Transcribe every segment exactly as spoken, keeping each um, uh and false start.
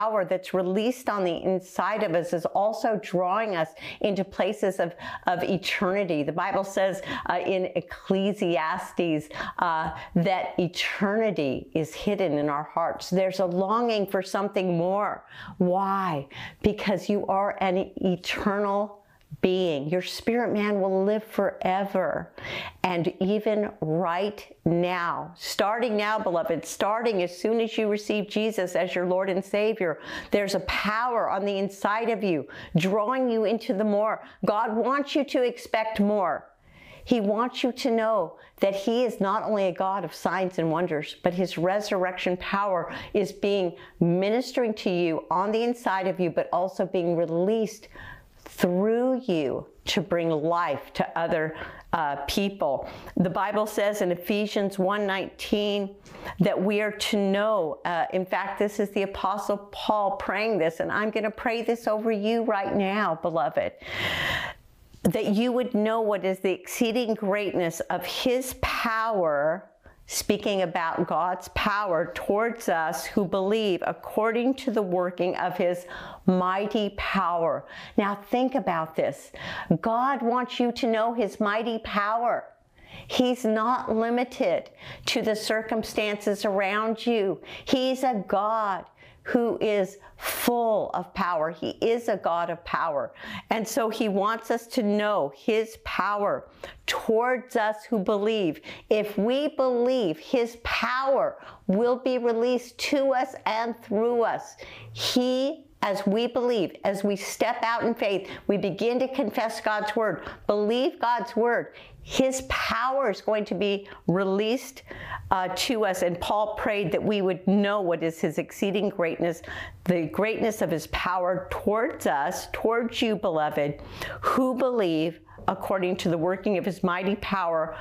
power that's released on the inside of us is also drawing us into places of, of eternity. The Bible says uh, in Ecclesiastes uh, that eternity is hidden in our hearts. There's a longing for something more. Why? Because you are an eternal being. Your spirit man will live forever. And even right now, starting now, beloved, starting as soon as you receive Jesus as your Lord and Savior, there's a power on the inside of you, drawing you into the more. God wants you to expect more. He wants you to know that he is not only a God of signs and wonders, but his resurrection power is being ministering to you on the inside of you, but also being released through you to bring life to other uh, people. The Bible says in Ephesians one nineteen that we are to know, uh, in fact, this is the Apostle Paul praying this, and I'm going to pray this over you right now, beloved, that you would know what is the exceeding greatness of his power, speaking about God's power towards us who believe, according to the working of his mighty power. Now think about this. God wants you to know his mighty power. He's not limited to the circumstances around you. He's a God who is full of power. He is a God of power. And so he wants us to know his power towards us who believe. If we believe, his power will be released to us and through us. He, as we believe, as we step out in faith, we begin to confess God's word, believe God's word, his power is going to be released uh, to us. And Paul prayed that we would know what is his exceeding greatness, the greatness of his power towards us, towards you, beloved, who believe according to the working of his mighty power,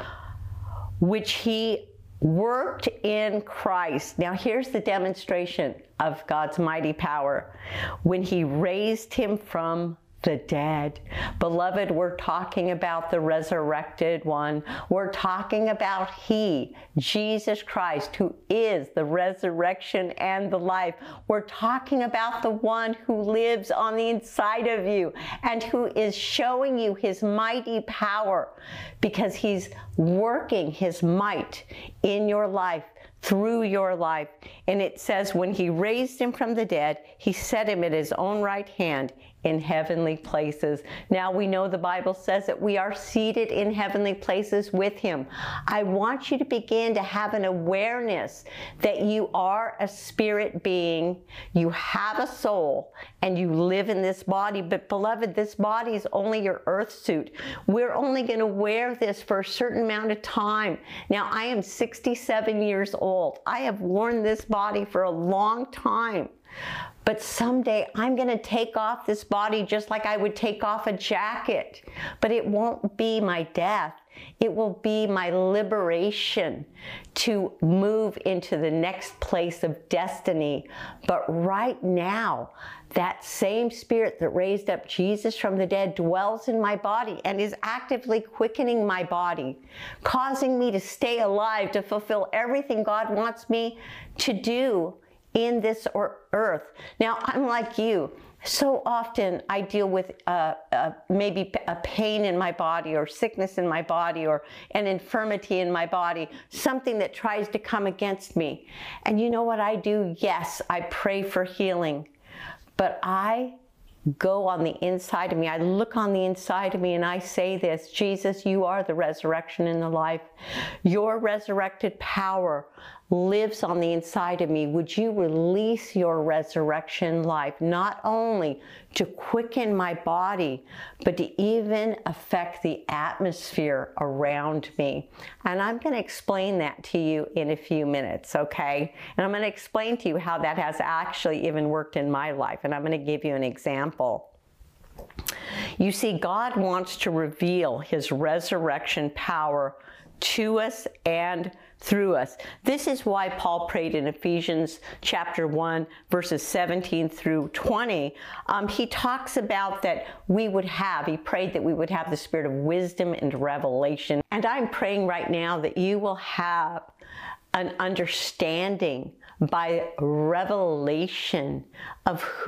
which he worked in Christ. Now here's the demonstration of God's mighty power. When he raised him from the dead. Beloved, we're talking about the resurrected one. We're talking about he, Jesus Christ, who is the resurrection and the life. We're talking about the one who lives on the inside of you and who is showing you his mighty power because he's working his might in your life, through your life. And it says when he raised him from the dead, he set him at his own right hand in heavenly places. Now we know the Bible says that we are seated in heavenly places with him. I want you to begin to have an awareness that you are a spirit being, you have a soul, and you live in this body. But beloved, this body is only your earth suit. We're only going to wear this for a certain amount of time. Now I am sixty-seven years old. I have worn this body for a long time. But someday I'm going to take off this body just like I would take off a jacket. But it won't be my death. It will be my liberation to move into the next place of destiny. But right now, that same spirit that raised up Jesus from the dead dwells in my body and is actively quickening my body, causing me to stay alive, to fulfill everything God wants me to do in this earth. Now, I'm like you. So often I deal with uh, uh, maybe a pain in my body or sickness in my body or an infirmity in my body, something that tries to come against me. And you know what I do? Yes, I pray for healing. But I go on the inside of me. I look on the inside of me and I say this, Jesus, you are the resurrection and the life. Your resurrected power lives on the inside of me. Would you release your resurrection life, not only to quicken my body, but to even affect the atmosphere around me? And I'm going to explain that to you in a few minutes, okay? And I'm going to explain to you how that has actually even worked in my life. And I'm going to give you an example. You see, God wants to reveal his resurrection power to us and through us. This is why Paul prayed in Ephesians chapter one, verses seventeen through twenty. Um, he talks about that we would have, he prayed that we would have the spirit of wisdom and revelation. And I'm praying right now that you will have an understanding by revelation of